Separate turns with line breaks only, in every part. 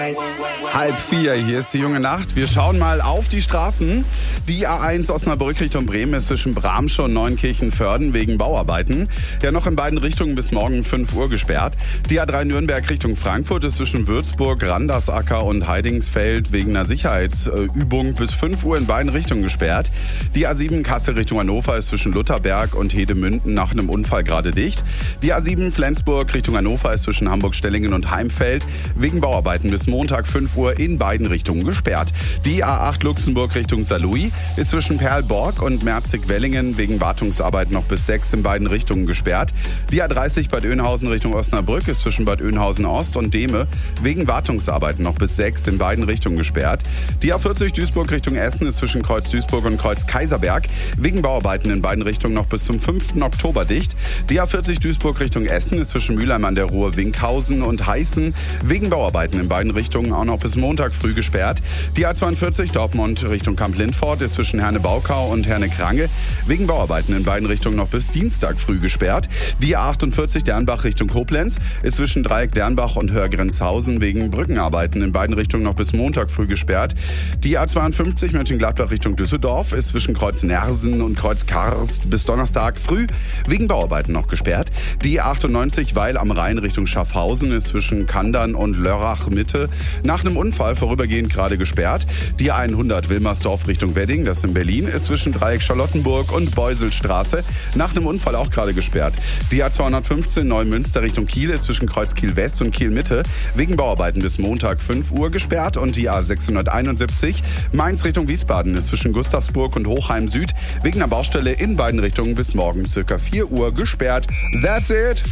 3:30, hier ist die junge Nacht. Wir schauen mal auf die Straßen. Die A1 Osnabrück Richtung Bremen ist zwischen Bramsche und Neunkirchen-Vörden wegen Bauarbeiten. Ja, noch in beiden Richtungen bis morgen 5 Uhr gesperrt. Die A3 Nürnberg Richtung Frankfurt ist zwischen Würzburg, Randersacker und Heidingsfeld wegen einer Sicherheitsübung bis 5 Uhr in beiden Richtungen gesperrt. Die A7 Kassel Richtung Hannover ist zwischen Lutherberg und Hedemünden nach einem Unfall gerade dicht. Die A7 Flensburg Richtung Hannover ist zwischen Hamburg-Stellingen und Heimfeld wegen Bauarbeiten bis Montag 5 Uhr in beiden Richtungen gesperrt. Die A8 Luxemburg Richtung Saarlouis ist zwischen Perlborg und Merzig-Wellingen wegen Wartungsarbeiten noch bis 6 in beiden Richtungen gesperrt. Die A30 Bad Oeynhausen Richtung Osnabrück ist zwischen Bad Oeynhausen Ost und Dehme wegen Wartungsarbeiten noch bis 6 in beiden Richtungen gesperrt. Die A40 Duisburg Richtung Essen ist zwischen Kreuz Duisburg und Kreuz Kaiserberg wegen Bauarbeiten in beiden Richtungen noch bis zum 5. Oktober dicht. Die A40 Duisburg Richtung Essen ist zwischen Mülheim an der Ruhr, Winkhausen und Heißen wegen Bauarbeiten in beiden Richtungen auch noch bis Montag früh gesperrt. Die A42 Dortmund Richtung Kamp-Lindfort ist zwischen Herne-Baukau und Herne-Krange wegen Bauarbeiten in beiden Richtungen noch bis Dienstag früh gesperrt. Die A48 Dernbach Richtung Koblenz ist zwischen Dreieck Dernbach und Hörgrenzhausen wegen Brückenarbeiten in beiden Richtungen noch bis Montag früh gesperrt. Die A52 Mönchengladbach Richtung Düsseldorf ist zwischen Kreuz Nersen und Kreuz Karst bis Donnerstag früh wegen Bauarbeiten noch gesperrt. Die A98 Weil am Rhein Richtung Schaffhausen ist zwischen Kandern und Lörrach Mitte nach einem Unfall vorübergehend gerade gesperrt. Die A100 Wilmersdorf Richtung Wedding, das in Berlin, ist zwischen Dreieck Charlottenburg und Beuselstraße nach einem Unfall auch gerade gesperrt. Die A215 Neumünster Richtung Kiel ist zwischen Kreuz Kiel West und Kiel Mitte wegen Bauarbeiten bis Montag 5 Uhr gesperrt. Und die A671 Mainz Richtung Wiesbaden ist zwischen Gustavsburg und Hochheim Süd wegen einer Baustelle in beiden Richtungen bis morgen ca. 4 Uhr gesperrt. That's it!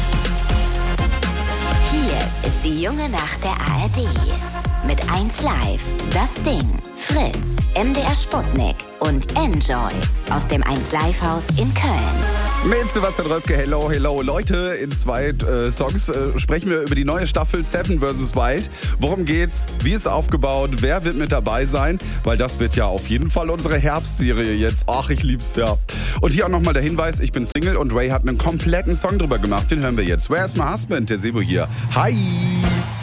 Hier ist die junge Nacht der ARD. Mit 1Live, Das Ding, Fritz, MDR Sputnik und Enjoy aus dem 1Live-Haus in Köln.
Mit Sebastian Röpke, hello, hello. Leute, in 2 Songs sprechen wir über die neue Staffel Seven vs. Wild. Worum geht's? Wie ist aufgebaut? Wer wird mit dabei sein? Weil das wird ja auf jeden Fall unsere Herbstserie jetzt. Ach, ich lieb's, ja. Und hier auch nochmal der Hinweis, ich bin Single und Ray hat einen kompletten Song drüber gemacht. Den hören wir jetzt. Where's My Husband? Der Sebo hier. Hi!